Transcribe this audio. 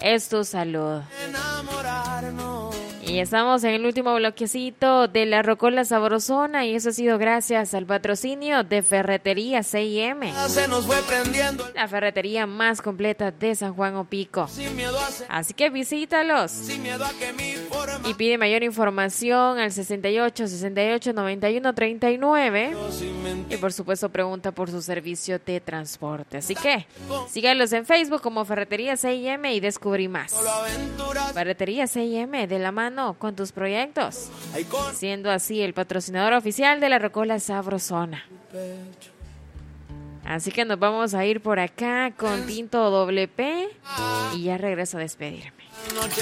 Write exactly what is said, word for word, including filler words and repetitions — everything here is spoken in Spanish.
es tu salud. Y estamos en el último bloquecito de la Rocola Sabrosona y eso ha sido gracias al patrocinio de Ferretería C I M, la ferretería más completa de San Juan Opico. Así que visítalos y pide mayor información al sesenta y ocho, sesenta y ocho, noventa y uno, treinta y nueve y por supuesto pregunta por su servicio de transporte. Así que sígalos en Facebook como Ferretería C I M y descubrí más. Ferretería C I M, de la mano con tus proyectos, siendo así el patrocinador oficial de la Rocola Sabrosona. Así que nos vamos a ir por acá con Tinto Doble P y ya regreso a despedirme. Noche